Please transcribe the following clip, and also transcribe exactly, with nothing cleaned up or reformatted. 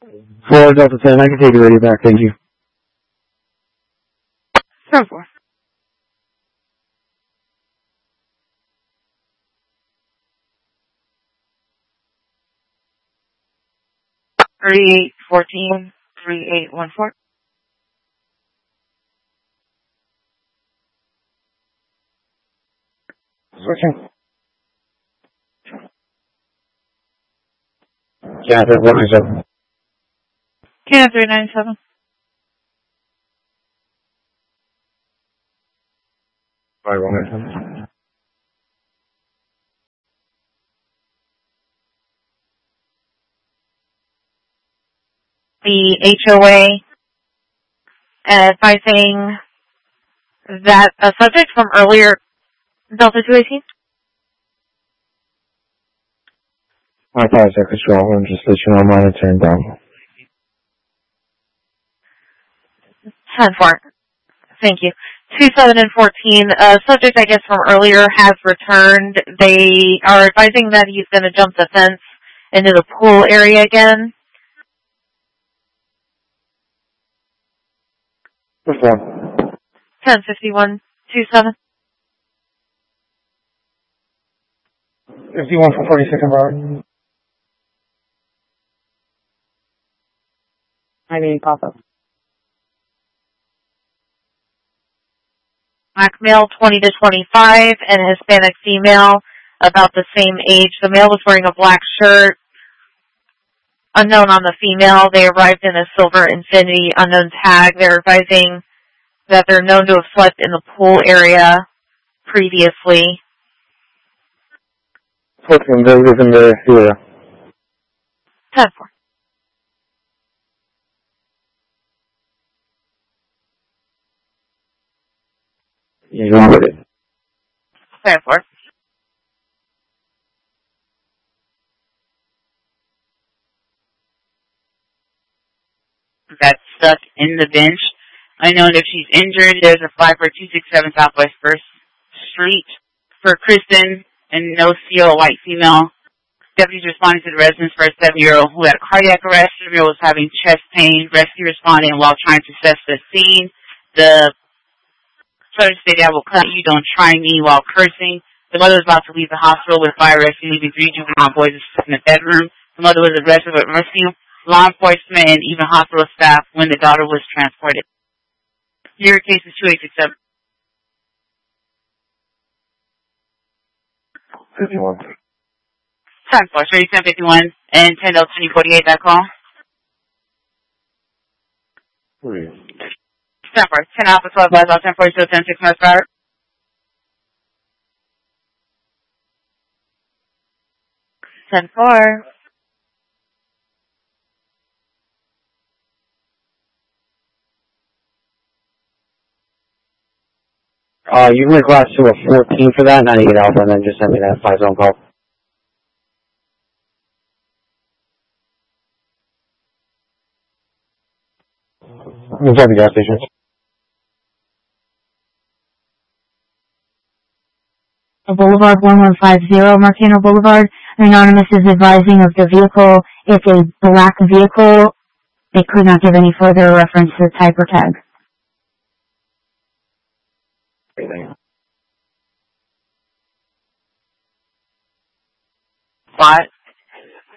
four Delta ten, I can take the radio back, thank you. ten four. Three eight fourteen three eight one four. Switching. Canada three nine seven. Canada three nine seven. Five one eight. The H O A advising that a subject from earlier Delta two eighteen. My apologies, control. I'm just let you know I'm monitoring down. ten four. Thank you. two seven and fourteen. A subject, I guess, from earlier has returned. They are advising that he's going to jump the fence into the pool area again. Perform. ten fifty-one two seven. fifty-one for forty-second bar. I mean, pop-up. Black male, twenty to twenty-five, and Hispanic female, about the same age. The male was wearing a black shirt. Unknown on the female. They arrived in a silver Infinity, unknown tag. They're advising that they're known to have slept in the pool area previously. fourteen, they live in the area. ten four. Yeah, you're with it. ten four. That's stuck in the bench. Unknown if she's injured. There's a flag for two sixty-seven Southwest First Street for Kristen and no C O, white female. Deputies responded to the residence for a seven-year-old who had a cardiac arrest. The seven-year-old was having chest pain. Rescue responded while trying to assess the scene. The sergeant stated, "I will cut you, don't try me," while cursing. The mother was about to leave the hospital with fire rescue, leaving three juvenile boys in the bedroom. The mother was arrested with rescue, law enforcement, and even hospital staff when the daughter was transported. Your case is two eight six seven. fifty-one. ten four, thirty-seven fifty-one, and ten L twenty forty-eight, that call. Three. ten four, ten Alpha twelve, by about ten forty-two, ten six miles per hour. ten four. Uh, you can class to a fourteen for that, ninety-eight Alpha, and then just send me that five zone call. Inside the gas station. Boulevard one one five zero, Marcano Boulevard. Anonymous is advising of the vehicle. It's a black vehicle. They could not give any further reference to the type or tag. Everything. Spot